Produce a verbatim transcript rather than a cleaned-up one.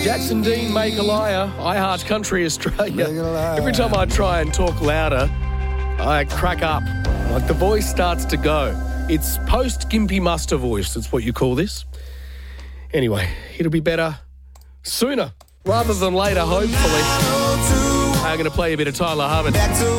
Jackson Dean, Make a Liar, I Heart Country Australia. Every time I try and talk louder, I crack up. Like the voice starts to go. It's post-Gimpy Muster voice. That's what you call this. Anyway, it'll be better sooner rather than later, hopefully. I'm going to play a bit of Tyler Hubbard.